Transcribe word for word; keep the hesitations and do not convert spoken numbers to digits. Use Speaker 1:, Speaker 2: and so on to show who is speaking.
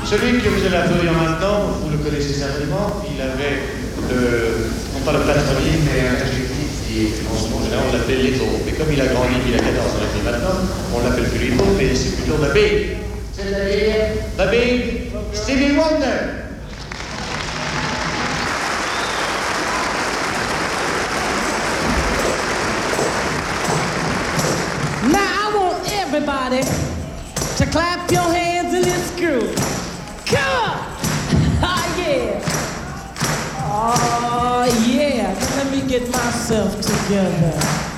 Speaker 1: Celui que vous allez applaudir maintenant, vous le connaissez certainement, il avait, le, non pas le patronyme, mais un adjectif qui, en ce moment, en général, on l'appelait Little. Mais comme il a grandi, il a quatorze ans et maintenant, on l'appelle plus Little, mais c'est plutôt The Big. C'est-à-dire The Big Stevie Wonder.
Speaker 2: Everybody to clap your hands in this groove. Come on! Oh, yeah. Oh, yeah. Let me get myself together.